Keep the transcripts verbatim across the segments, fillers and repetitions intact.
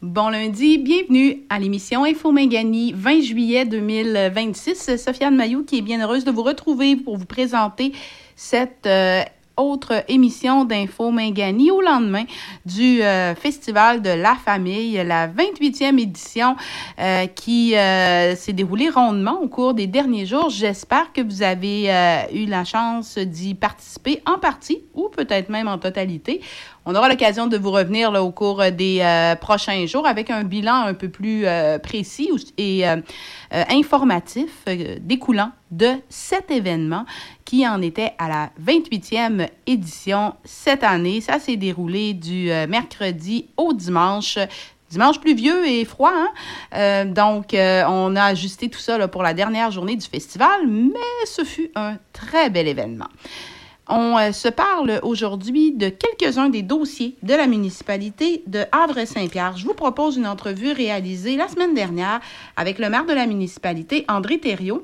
Bon lundi, bienvenue à l'émission Info Mingani, vingt juillet deux mille vingt-six. Sofiane Mailloux qui est bien heureuse de vous retrouver pour vous présenter cette euh, autre émission d'Info Mingani au lendemain du euh, Festival de la Famille, la vingt-huitième édition euh, qui euh, s'est déroulée rondement au cours des derniers jours. J'espère que vous avez euh, eu la chance d'y participer en partie ou peut-être même en totalité. On aura l'occasion de vous revenir là, au cours des euh, prochains jours avec un bilan un peu plus euh, précis et euh, euh, informatif euh, découlant de cet événement qui en était à la vingt-huitième édition cette année. Ça s'est déroulé du euh, mercredi au dimanche. Dimanche pluvieux et froid, hein? Euh, donc, euh, on a ajusté tout ça là, pour la dernière journée du festival, mais ce fut un très bel événement. On euh, se parle aujourd'hui de quelques-uns des dossiers de la municipalité de Havre-Saint-Pierre. Je vous propose une entrevue réalisée la semaine dernière avec le maire de la municipalité, André Thériault.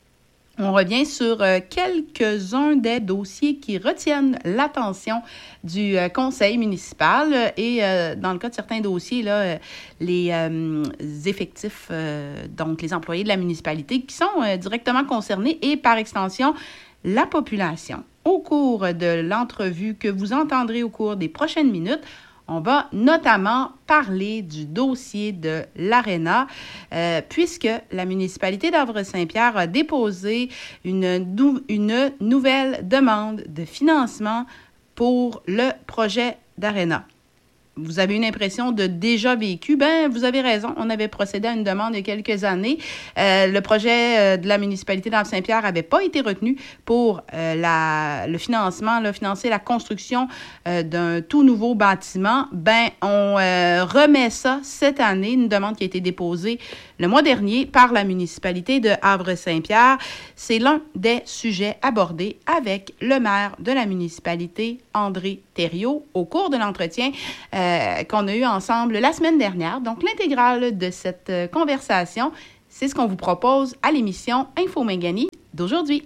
On revient sur euh, quelques-uns des dossiers qui retiennent l'attention du euh, conseil municipal et euh, dans le cas de certains dossiers, là, euh, les euh, effectifs, euh, donc les employés de la municipalité qui sont euh, directement concernés et par extension, la population. Au cours de l'entrevue que vous entendrez au cours des prochaines minutes, on va notamment parler du dossier de l'Arena, euh, puisque la municipalité d'Havre-Saint-Pierre a déposé une, nou- une nouvelle demande de financement pour le projet d'Arena. Vous avez une impression de déjà vécu? Ben, vous avez raison. On avait procédé à une demande il y a quelques années. Euh, le projet euh, de la municipalité d'Havre-Saint-Pierre n'avait pas été retenu pour euh, la, le financement, là, financer la construction euh, d'un tout nouveau bâtiment. Ben, on euh, remet ça cette année, une demande qui a été déposée le mois dernier par la municipalité de Havre-Saint-Pierre. C'est l'un des sujets abordés avec le maire de la municipalité, André Thériault, au cours de l'entretien euh, qu'on a eu ensemble la semaine dernière. Donc, l'intégrale de cette euh, conversation, c'est ce qu'on vous propose à l'émission Info Mingani d'aujourd'hui.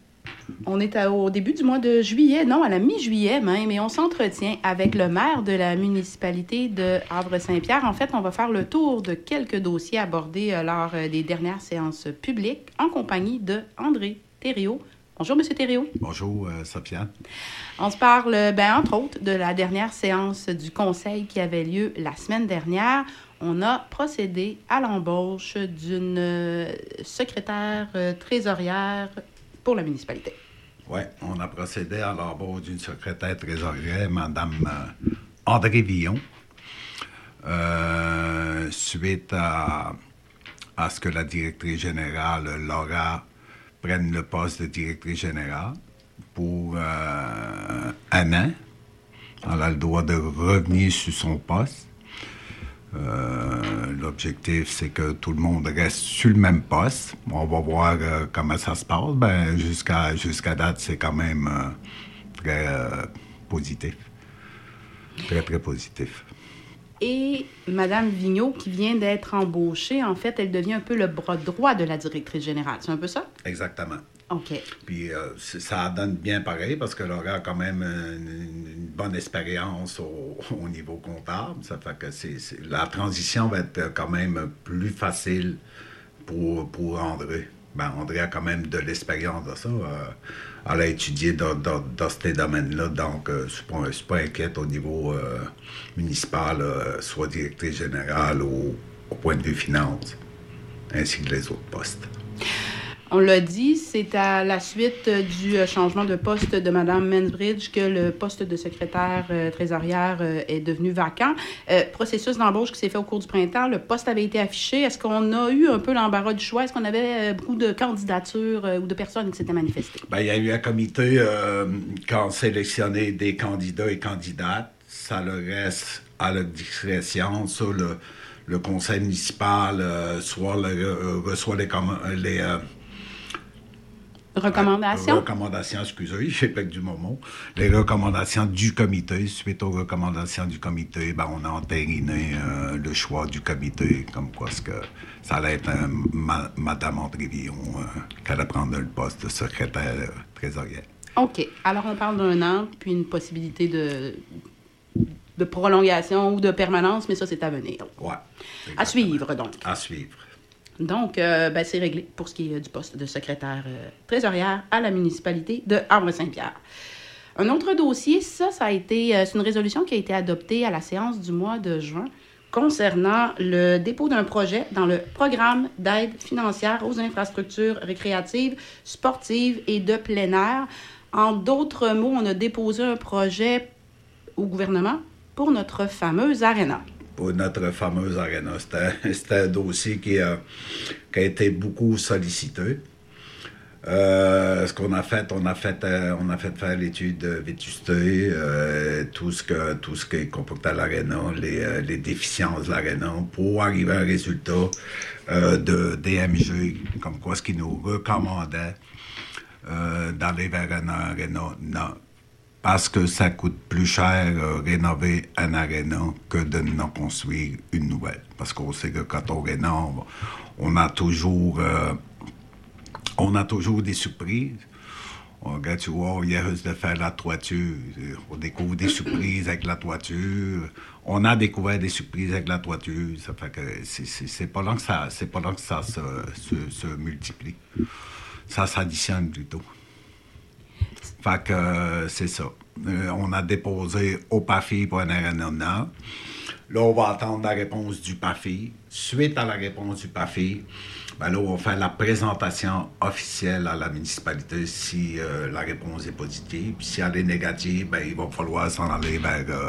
On est à, au début du mois de juillet, non, à la mi-juillet même, et on s'entretient avec le maire de la municipalité de Havre-Saint-Pierre. En fait, on va faire le tour de quelques dossiers abordés euh, lors euh, des dernières séances publiques en compagnie de André Thériault. Bonjour, M. Thériault. Bonjour, euh, Sofiane. On se parle, ben, entre autres, de la dernière séance du conseil qui avait lieu la semaine dernière. On a procédé à l'embauche d'une euh, secrétaire euh, trésorière pour la municipalité. Oui, on a procédé à l'embauche d'une secrétaire trésorière, Mme euh, André Villon, euh, suite à, à ce que la directrice générale, Laura, prenne le poste de directrice générale pour euh, un an. Elle a le droit de revenir sur son poste. Euh, l'objectif, c'est que tout le monde reste sur le même poste. On va voir euh, comment ça se passe. Ben, jusqu'à, jusqu'à date, c'est quand même euh, très euh, positif. Très, très positif. Et Mme Vigneault, qui vient d'être embauchée, en fait, elle devient un peu le bras droit de la directrice générale. C'est un peu ça? Exactement. OK. Puis euh, ça donne bien pareil parce que Laura a quand même une, une bonne expérience au, au niveau comptable. Ça fait que c'est, c'est, la transition va être quand même plus facile pour, pour André. Ben, André a quand même de l'expérience de ça. Euh, elle a étudié dans, dans, dans ces domaines-là, donc euh, je ne suis pas inquiète au niveau euh, municipal, euh, soit directrice générale ou au point de vue finance, ainsi que les autres postes. On l'a dit, c'est à la suite du changement de poste de Mme Mansbridge que le poste de secrétaire euh, trésorière euh, est devenu vacant. Euh, processus d'embauche qui s'est fait au cours du printemps, le poste avait été affiché. Est-ce qu'on a eu un peu l'embarras du choix? Est-ce qu'on avait euh, beaucoup de candidatures euh, ou de personnes qui s'étaient manifestées? Bien, il y a eu un comité euh, qui a sélectionné des candidats et candidates. Ça leur reste à leur discrétion. Ça, le, le conseil municipal euh, soit le, euh, reçoit les... les euh, Recommandations? Euh, recommandations, excusez, j'ai perdu mon mot. Les recommandations du comité. Suite aux recommandations du comité, ben, on a entériné euh, le choix du comité, comme quoi ce que ça allait être euh, ma, Mme André Villon euh, qui allait prendre le poste de secrétaire euh, trésorière. OK. Alors, on parle d'un an, puis une possibilité de de prolongation ou de permanence, mais ça, c'est à venir. Oui. À suivre, donc. À suivre. Donc, euh, ben, c'est réglé pour ce qui est du poste de secrétaire euh, trésorière à la municipalité de Havre-Saint-Pierre. Un autre dossier, ça, ça a été, euh, c'est une résolution qui a été adoptée à la séance du mois de juin concernant le dépôt d'un projet dans le programme d'aide financière aux infrastructures récréatives, sportives et de plein air. En d'autres mots, on a déposé un projet au gouvernement pour notre fameuse aréna. Pour notre fameuse aréna. C'était, c'était un dossier qui a, qui a été beaucoup sollicité. Euh, ce qu'on a fait, on a fait, euh, on a fait faire l'étude de vétusté, euh, tout ce que, tout ce qui comportait l'aréna, les, euh, les déficiences de l'aréna, pour arriver à un résultat euh, de D M G, comme quoi ce qu'ils nous recommandaient euh, d'aller vers un aréna. Non. Parce que ça coûte plus cher euh, rénover un aréna que de n'en construire une nouvelle. Parce qu'on sait que quand on rénove, on a toujours, euh, on a toujours des surprises. On regarde, tu vois, il y a juste de faire la toiture. On découvre des surprises avec la toiture. On a découvert des surprises avec la toiture. Ça fait que c'est, c'est, c'est pas là que ça, c'est pas là que ça se, se, se multiplie. Ça s'additionne plutôt. Fait que euh, c'est ça. Euh, on a déposé au P A F I pour un aréna. Là, on va attendre la réponse du P A F I. Suite à la réponse du P A F I, ben là, on va faire la présentation officielle à la municipalité si euh, la réponse est positive. Puis si elle est négative, ben, il va falloir s'en aller vers, euh,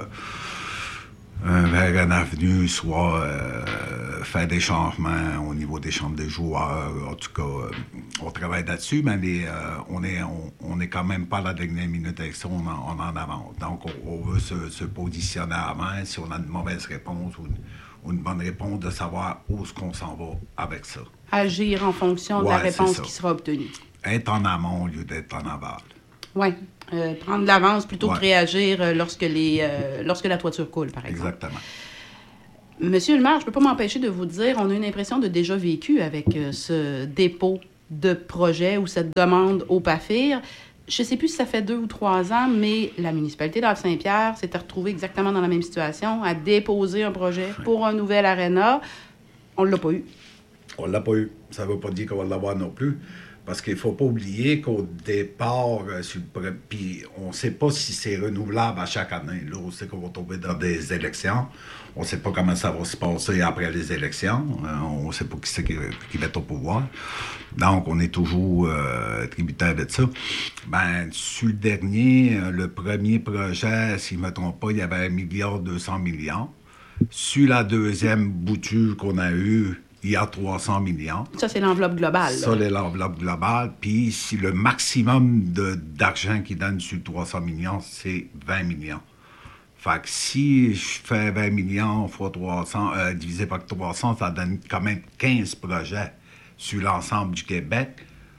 vers une avenue, soit euh, faire des changements au niveau des chambres de joueurs. En tout cas, euh, on travaille là-dessus, mais les, euh, on est on, on est quand même pas à la dernière minute avec ça, on en, on en avance. Donc, on, on veut se, se positionner avant, si on a une mauvaise réponse ou une, ou une bonne réponse, de savoir où est-ce qu'on s'en va avec ça. Agir en fonction de ouais, la réponse qui sera obtenue. Être en amont au lieu d'être en aval. Oui. Euh, prendre de l'avance plutôt ouais. que réagir euh, lorsque, les, euh, lorsque la toiture coule, par exemple. Exactement. Monsieur le maire, je ne peux pas m'empêcher de vous dire, on a une impression de déjà vécu avec euh, ce dépôt de projet ou cette demande au P A F I R. Je ne sais plus si ça fait deux ou trois ans, mais la municipalité d'Havre-Saint-Pierre s'était retrouvée exactement dans la même situation, à déposer un projet pour un nouvel aréna. On ne l'a pas eu. On ne l'a pas eu. Ça ne veut pas dire qu'on va l'avoir non plus. Parce qu'il ne faut pas oublier qu'au départ, euh, sur le, puis on ne sait pas si c'est renouvelable à chaque année. Là, on sait qu'on va tomber dans des élections. On ne sait pas comment ça va se passer après les élections. Euh, on ne sait pas qui c'est qui, qui va être au pouvoir. Donc, on est toujours euh, tributaire de ça. Ben, sur le dernier, le premier projet, s'il ne me trompe pas, il y avait un milliard deux cents millions. Sur la deuxième bouture qu'on a eue, il y a trois cents millions. Ça, c'est l'enveloppe globale. Ça, c'est l'enveloppe globale. Puis, si le maximum de, d'argent qu'ils donnent sur trois cents millions, c'est vingt millions. Fait que si je fais vingt millions fois trois cents, euh, divisé par trois cents, ça donne quand même quinze projets sur l'ensemble du Québec.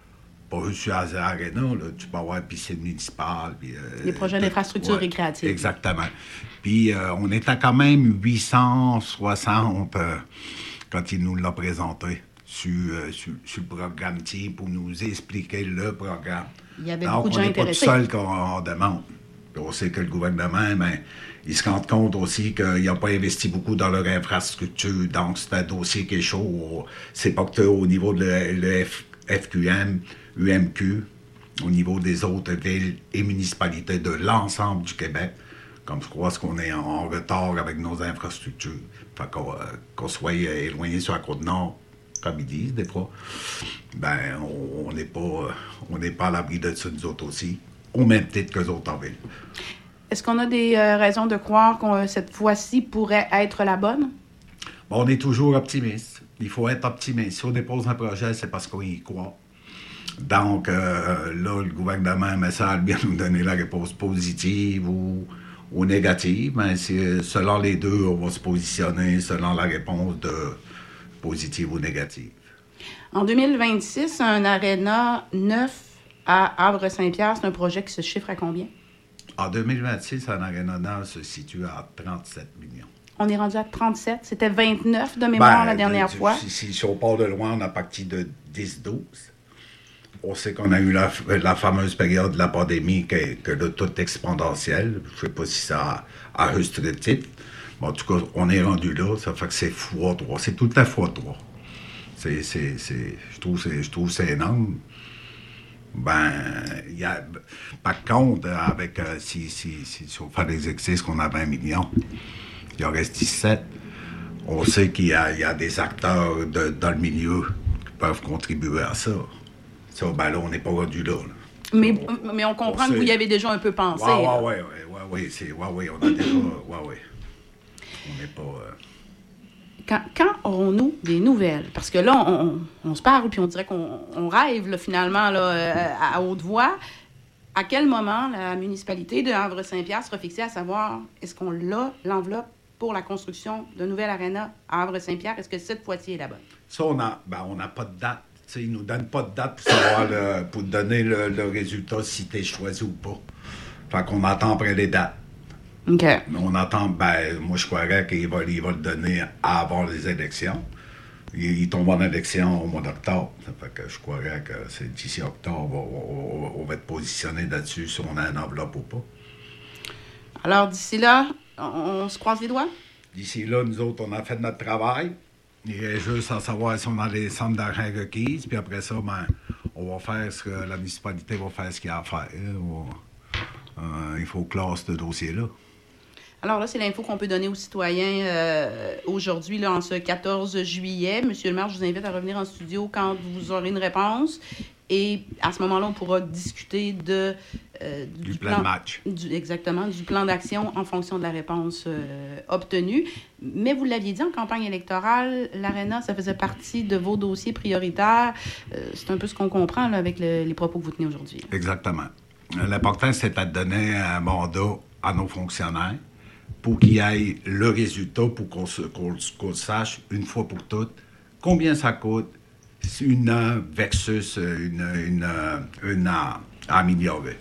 Pas juste sur l'Aréna, là, tu peux avoir piscine municipale. Puis, euh, les projets d'infrastructures ouais, récréatives. Exactement. Puis, euh, on était quand même huit cent soixante... Euh, quand il nous l'a présenté sur, euh, sur, sur le programme T I pour nous expliquer le programme. Il y avait Donc, beaucoup de gens intéressés. on n'est pas tout seul qu'on on demande. Puis on sait que le gouvernement, ben, il se rend compte aussi qu'il n'a pas investi beaucoup dans leur infrastructure. Donc, c'est un dossier qui est chaud. C'est pas que au niveau de le, le F, F Q M, U M Q, au niveau des autres villes et municipalités de l'ensemble du Québec. Comme je crois qu'on est en, en retard avec nos infrastructures. Fait qu'on, euh, qu'on soit éloigné sur la Côte-Nord, comme ils disent des fois, ben on n'est pas, euh, on n'est pas à l'abri de ça, nous autres aussi, au même titre qu'eux autres en ville. Est-ce qu'on a des euh, raisons de croire que euh, cette fois-ci pourrait être la bonne? Bon, on est toujours optimiste. Il faut être optimiste. Si on dépose un projet, c'est parce qu'on y croit. Donc, euh, là, le gouvernement met ça à bien nous donner la réponse positive ou... ou négative, mais c'est, selon les deux, on va se positionner selon la réponse de positive ou négative. En deux mille vingt-six, un aréna neuf à Havre-Saint-Pierre, c'est un projet qui se chiffre à combien? En deux mille vingt-six, un aréna neuf se situe à trente-sept millions. On est rendu à trente-sept. C'était vingt-neuf de mémoire ben, la dernière tu, fois. Si, si, si on part de loin, on a parti de dix douze. On sait qu'on a eu la, la fameuse période de la pandémie que, que là, tout est exponentiel. Je ne sais pas si ça a, a juste le titre. Mais en tout cas, on est rendu là. Ça fait que c'est fois trois. C'est tout à fois trois. C'est, c'est, c'est, je trouve que c'est, je trouve c'est énorme. Ben, y a, par contre, avec, euh, si, si, si, si on fait des exercices qu'on a vingt millions, il en reste dix-sept. On sait qu'il y a, il y a des acteurs de, dans le milieu qui peuvent contribuer à ça. Ça, ben là, on n'est pas rendu là. là. Mais, on, mais on comprend on que sait. vous y avez déjà un peu pensé. Oui, oui, oui, oui, c'est, ouais, ouais, on a déjà, ouais, ouais. On n'est pas... Euh... Quand, quand aurons-nous des nouvelles? Parce que là, on, on, on se parle, puis on dirait qu'on on rêve, là, finalement, là, euh, à haute voix. À quel moment la municipalité de Havre-Saint-Pierre sera fixée à savoir, est-ce qu'on l'a, l'enveloppe pour la construction de nouvelle aréna à Havre-Saint-Pierre? Est-ce que cette fois-ci est là-bas? Ça, on n'a ben, on n'a pas de date. T'sais, ils ne nous donnent pas de date pour savoir le, pour donner le, le résultat si tu es choisi ou pas. Fait qu'on attend après les dates. OK. On attend, ben, moi, je croirais qu'il va, il va le donner avant les élections. Il, il tombe en élection au mois d'octobre. Ça fait que je croirais que c'est d'ici octobre, on, on, on va être positionné là-dessus si on a une enveloppe ou pas. Alors, d'ici là, on, on se croise les doigts? D'ici là, nous autres, on a fait notre travail. Il est juste à savoir si on a les sommes d'argent requises. Puis après ça, ben, on va faire ce que la municipalité va faire ce qu'il y a à faire. On, euh, il faut classer ce dossier-là. Alors là, c'est l'info qu'on peut donner aux citoyens euh, aujourd'hui, là, en ce quatorze juillet. Monsieur le maire, je vous invite à revenir en studio quand vous aurez une réponse. Et à ce moment-là, on pourra discuter de, euh, du, du plan, plan de match. Du, exactement, du plan d'action en fonction de la réponse euh, obtenue. Mais vous l'aviez dit en campagne électorale, l'aréna, ça faisait partie de vos dossiers prioritaires. Euh, c'est un peu ce qu'on comprend là, avec le, les propos que vous tenez aujourd'hui. Exactement. L'important, c'est de donner un mandat à nos fonctionnaires pour qu'il y ait le résultat, pour qu'on, se, qu'on, qu'on sache une fois pour toutes combien ça coûte une heure versus une, une, une heure à améliorer.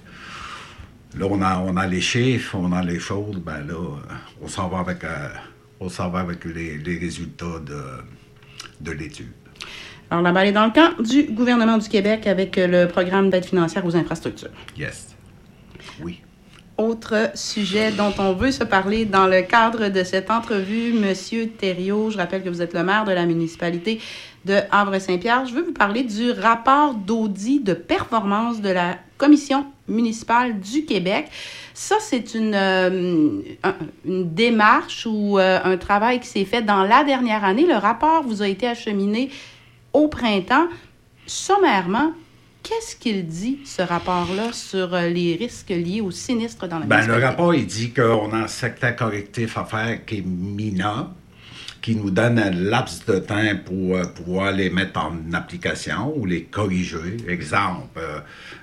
Là, on a, on a les chiffres, on a les choses, ben là, on s'en va avec, euh, on s'en va avec les, les résultats de, de l'étude. Alors, la balle est dans le camp du gouvernement du Québec avec le programme d'aide financière aux infrastructures. Yes. Oui. Autre sujet dont on veut se parler dans le cadre de cette entrevue, Monsieur Thériault, je rappelle que vous êtes le maire de la municipalité de Havre-Saint-Pierre. Je veux vous parler du rapport d'audit de performance de la Commission municipale du Québec. Ça, c'est une, euh, une démarche ou euh, un travail qui s'est fait dans la dernière année. Le rapport vous a été acheminé au printemps. Sommairement, qu'est-ce qu'il dit, ce rapport-là, sur les risques liés aux sinistres dans la ben, municipalité? Le rapport, il dit qu'on a un secteur correctif à faire qui est minable, qui nous donne un laps de temps pour euh, pouvoir les mettre en application ou les corriger. Exemple, euh,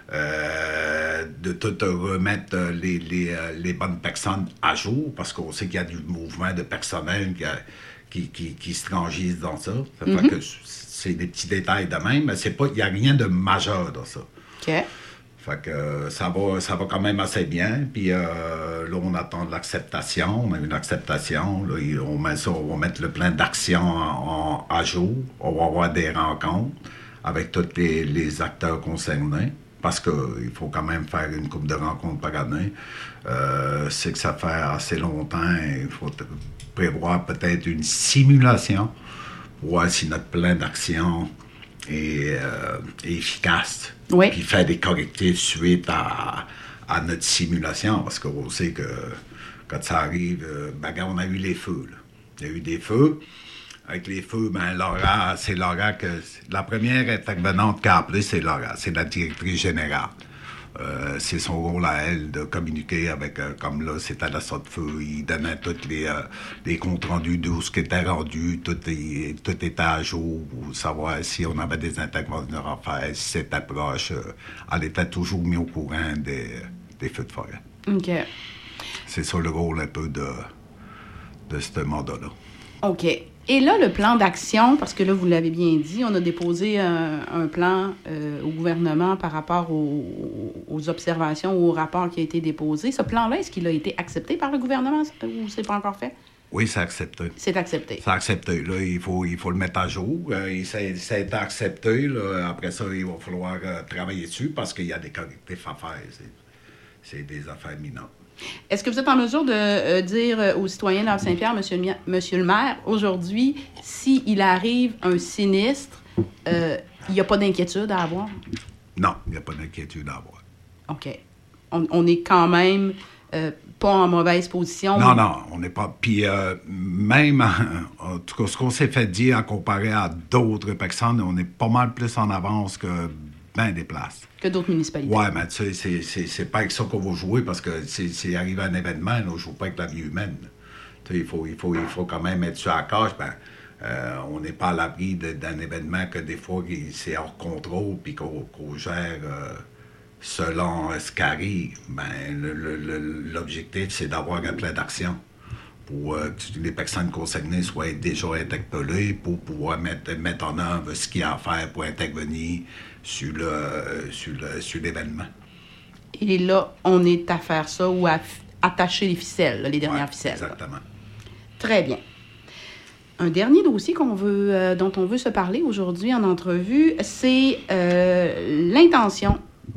euh, de tout remettre les, les, les bonnes personnes à jour, parce qu'on sait qu'il y a du mouvement de personnel qui, qui, qui, qui se rangissent dans ça. Ça mm-hmm. fait que c'est des petits détails de même, mais c'est pas, il n'y a rien de majeur dans ça. OK. Fait que euh, ça va, ça va quand même assez bien. Puis euh, là, on attend de l'acceptation. On a une acceptation. Là, on met ça, on va mettre le plan d'action en, en, à jour. On va avoir des rencontres avec tous les, les acteurs concernés. Parce qu'il faut quand même faire une couple de rencontres par année. Euh, c'est que ça fait assez longtemps. Il faut t- prévoir peut-être une simulation pour voir si notre plan d'action est, euh, est efficace. Oui. Puis faire des correctifs suite à, à notre simulation. Parce qu'on sait que quand ça arrive, ben, on a eu les feux. Là. Il y a eu des feux. Avec les feux, ben, Laura, c'est Laura que... La première intervenante qui a appelé, c'est Laura. C'est la directrice générale. Euh, c'est son rôle à elle de communiquer avec, euh, comme là, c'était la sorte de feu. Il donnait tous les, euh, les comptes rendus de ce qui était rendu. Tout, est, tout était à jour pour savoir si on avait des interventions à faire, si c'était proche. Euh, elle était toujours mise au courant des, des feux de forêt. OK. C'est ça le rôle un peu de, de ce mandat-là. OK. Et là, le plan d'action, parce que là, vous l'avez bien dit, on a déposé un, un plan euh, au gouvernement par rapport aux, aux observations ou au rapport qui a été déposé. Ce plan-là, est-ce qu'il a été accepté par le gouvernement ou c'est pas encore fait? Oui, c'est accepté. C'est accepté. C'est accepté. Là, il faut, il faut le mettre à jour. Euh, c'est, c'est accepté. Là. Après ça, il va falloir euh, travailler dessus parce qu'il y a des correctifs à faire. C'est, c'est des affaires mineures. Est-ce que vous êtes en mesure de euh, dire aux citoyens d'Havre-Saint-Pierre, monsieur le, monsieur le maire, aujourd'hui, s'il arrive un sinistre, euh, il n'y a pas d'inquiétude à avoir? Non, il n'y a pas d'inquiétude à avoir. OK. On, on est quand même euh, pas en mauvaise position. Non, non, on n'est pas... Puis euh, même, en, en tout cas, ce qu'on s'est fait dire, en comparé à d'autres personnes, on est pas mal plus en avance que bien des places. Que d'autres municipalités. Oui, mais tu sais, c'est, c'est, c'est pas avec ça qu'on va jouer, parce que s'il arrive un événement, là, on ne joue pas avec la vie humaine. Tu sais, il faut, il, faut, il faut quand même mettre ça à la cage. Ben, euh, on n'est pas à l'abri de, d'un événement que des fois, c'est hors contrôle, puis qu'on, qu'on gère... Euh, selon ce qui arrive, ben, le, le, le, l'objectif, c'est d'avoir un plan d'action pour euh, que les personnes concernées soient déjà interpellées pour pouvoir mettre, mettre en œuvre ce qu'il y a à faire pour intervenir sur, le, sur, le, sur l'événement. Et là, on est à faire ça ou à f- attacher les ficelles, là, les dernières ouais, ficelles. Exactement. Là. Très bien. Un dernier dossier qu'on veut, euh, dont on veut se parler aujourd'hui en entrevue, c'est euh, l'intention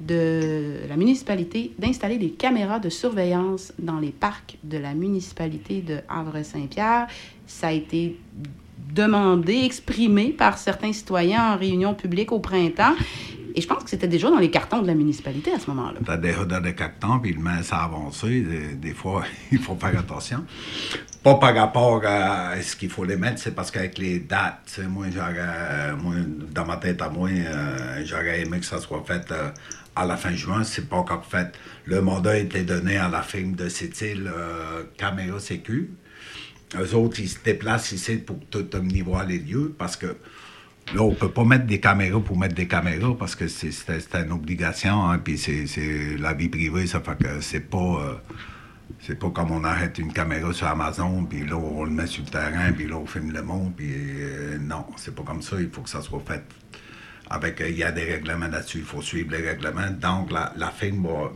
de la municipalité d'installer des caméras de surveillance dans les parcs de la municipalité de Havre-Saint-Pierre. Ça a été demandé, exprimé par certains citoyens en réunion publique au printemps. Et je pense que c'était déjà dans les cartons de la municipalité à ce moment-là. C'était déjà dans les cartons, puis le main s'est avancé. Des, des fois, il faut faire attention. Pas par rapport à ce qu'il faut les mettre, c'est parce qu'avec les dates, tu sais, moi, j'aurais, moi, dans ma tête à moi, euh, j'aurais aimé que ça soit fait euh, à la fin juin. C'est pas encore fait. Le mandat a été donné à la firme de Sept-Îles euh, Caméra Sécu. Eux autres, ils se déplacent ici pour tout omnivoir les lieux, parce que là, on ne peut pas mettre des caméras pour mettre des caméras parce que c'est, c'est, c'est une obligation, hein, puis c'est, c'est la vie privée, ça fait que c'est pas... Euh, c'est pas comme on arrête une caméra sur Amazon, puis là, on le met sur le terrain, puis là, on filme le monde, puis euh, non, c'est pas comme ça, il faut que ça soit fait avec... Il euh, y a des règlements là-dessus, il faut suivre les règlements, donc la, la firme va...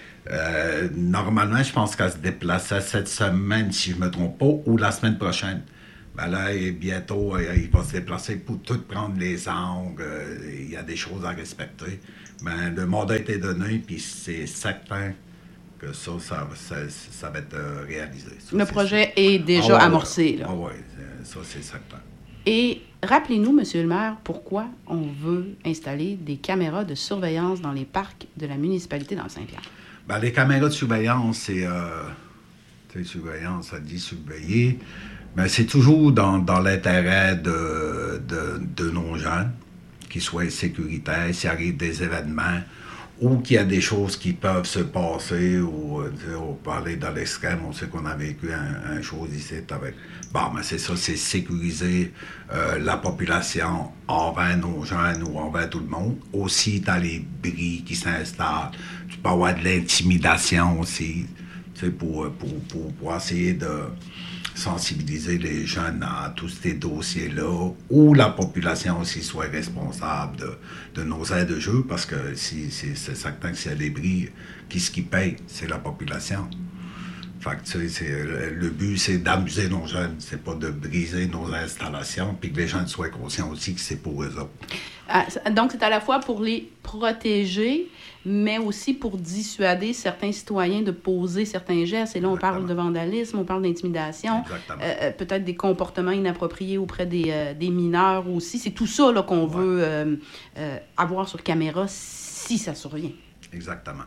Euh, normalement, je pense qu'elle se déplaçait cette semaine, si je me trompe pas, ou la semaine prochaine. Ben là, et bientôt, euh, il va se déplacer pour tout prendre les angles. Euh, il y a des choses à respecter. Ben, le mandat a été donné, puis c'est certain que ça, ça, ça, ça va être euh, réalisé. Ça, le projet ça. Est déjà ah, ouais, amorcé. Ah oui, ça, c'est certain. Et rappelez-nous, Monsieur le maire, pourquoi on veut installer des caméras de surveillance dans les parcs de la municipalité dans le Saint-Pierre? Ben, les caméras de surveillance, c'est... Euh, tu sais, surveillance, ça dit surveiller. Mais c'est toujours dans, dans l'intérêt de, de, de nos jeunes, qu'ils soient sécuritaires, s'il arrive des événements, ou qu'il y a des choses qui peuvent se passer, ou on peut aller dans l'extrême, on sait qu'on a vécu un, un chose ici avec... Bon, mais c'est ça, c'est sécuriser euh, la population envers nos jeunes ou envers tout le monde. Aussi, dans les bris qui s'installent, tu peux avoir de l'intimidation aussi, tu sais, pour, pour, pour, pour essayer de... sensibiliser les jeunes à tous ces dossiers-là, où la population aussi soit responsable de, de nos aires de jeu, parce que si, si, c'est certain que s'il y a des bris, qui ce qui paye, c'est la population. Fait que, tu sais, c'est, le but, c'est d'amuser nos jeunes, c'est pas de briser nos installations, puis que les jeunes soient conscients aussi que c'est pour eux autres. Ah, donc, c'est à la fois pour les protéger, mais aussi pour dissuader certains citoyens de poser certains gestes. Et là, on Exactement. Parle de vandalisme, on parle d'intimidation, euh, peut-être des comportements inappropriés auprès des, euh, des mineurs aussi. C'est tout ça là, qu'on ouais. veut euh, euh, avoir sur caméra si ça survient. Exactement.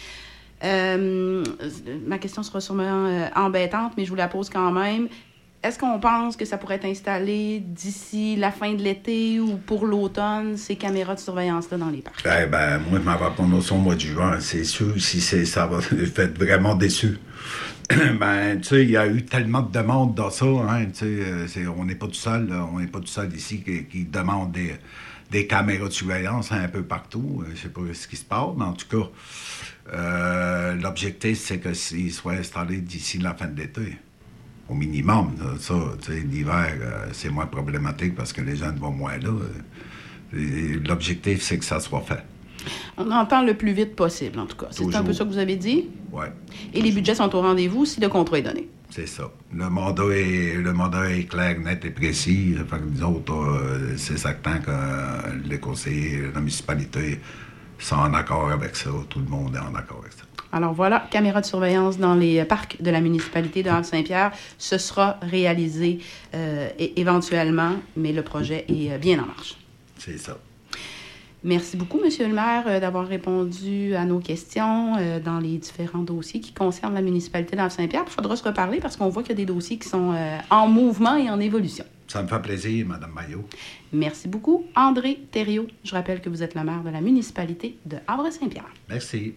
Euh, ma question sera sûrement euh, embêtante, mais je vous la pose quand même. Est-ce qu'on pense que ça pourrait être installé d'ici la fin de l'été ou pour l'automne, ces caméras de surveillance-là dans les parcs? Ben, ben moi, je m'en vais prendre au mois de juin, c'est sûr. Si c'est, ça va, je vais être vraiment déçu. Ben, tu sais, il y a eu tellement de demandes dans ça, hein, tu sais, c'est, on n'est pas tout seul, là, on n'est pas tout seul ici qui, qui demande des, des caméras de surveillance hein, un peu partout. Je sais pas ce qui se passe, mais en tout cas, euh, l'objectif, c'est que s'ils soient installés d'ici la fin de l'été. Au minimum, là, ça, tu sais, l'hiver, euh, c'est moins problématique parce que les gens vont moins là. Euh, l'objectif, c'est que ça soit fait. On entend le plus vite possible, en tout cas. C'est Toujours. un peu ça que vous avez dit? Oui. Et les budgets sont au rendez-vous si le contrat est donné. C'est ça. Le mandat est, le mandat est clair, net et précis. Fait que nous autres, euh, c'est certain que euh, les conseillers de la municipalité sont en accord avec ça. Tout le monde est en accord avec ça. Alors voilà, caméras de surveillance dans les parcs de la municipalité de Havre-Saint-Pierre. Ce sera réalisé euh, et, éventuellement, mais le projet est bien en marche. C'est ça. Merci beaucoup, M. le maire, euh, d'avoir répondu à nos questions euh, dans les différents dossiers qui concernent la municipalité d'Havre-Saint-Pierre. Il faudra se reparler parce qu'on voit qu'il y a des dossiers qui sont euh, en mouvement et en évolution. Ça me fait plaisir, Mme Maillot. Merci beaucoup. André Thériault, je rappelle que vous êtes le maire de la municipalité de Havre-Saint-Pierre. Merci.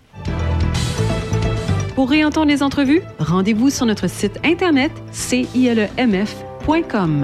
Pour réentendre les entrevues, rendez-vous sur notre site internet c i l e m f point com.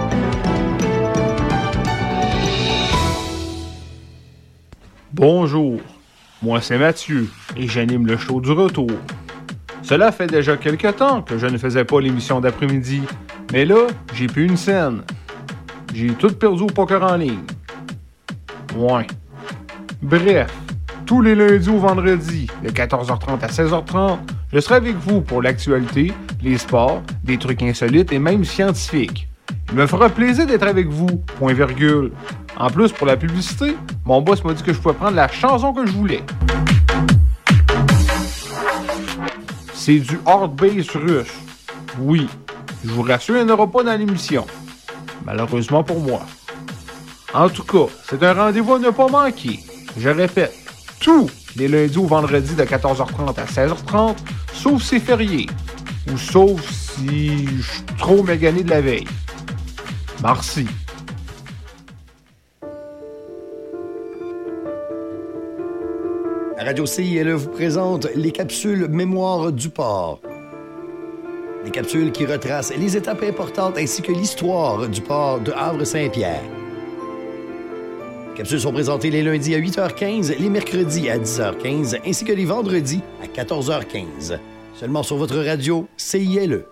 Bonjour, moi c'est Mathieu et j'anime le show du retour. Cela fait déjà quelque temps que je ne faisais pas l'émission d'après-midi, mais là, j'ai plus une scène. J'ai tout perdu au poker en ligne. Ouais. Bref, tous les lundis au vendredi, de quatorze heures trente à seize heures trente, je serai avec vous pour l'actualité, les sports, des trucs insolites et même scientifiques. Il me fera plaisir d'être avec vous, point virgule. En plus, pour la publicité, mon boss m'a dit que je pouvais prendre la chanson que je voulais. C'est du hard bass russe. Oui, je vous rassure, il n'y en aura pas dans l'émission. Malheureusement pour moi. En tout cas, c'est un rendez-vous à ne pas manquer. Je répète, tous les lundis au vendredi de quatorze heures trente à seize heures trente, sauf c'est férié. Ou sauf si je suis trop magané de la veille. Merci. Radio C I L E vous présente les capsules Mémoire du port. Des capsules qui retracent les étapes importantes ainsi que l'histoire du port de Havre-Saint-Pierre. Les capsules sont présentées les lundis à huit heures quinze, les mercredis à dix heures quinze ainsi que les vendredis à quatorze heures quinze. Seulement sur votre radio C I L E.